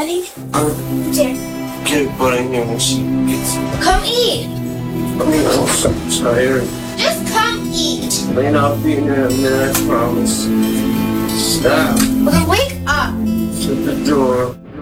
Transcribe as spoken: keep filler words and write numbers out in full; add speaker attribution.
Speaker 1: Daddy?
Speaker 2: Uh,
Speaker 1: Here.
Speaker 2: Get put in here when she gets.
Speaker 1: Come eat.
Speaker 2: I mean, I'm so tired.
Speaker 1: Just come eat.
Speaker 2: May not be in there a minute, I promise. Stop.
Speaker 1: Okay, wake up.
Speaker 2: Shut the door.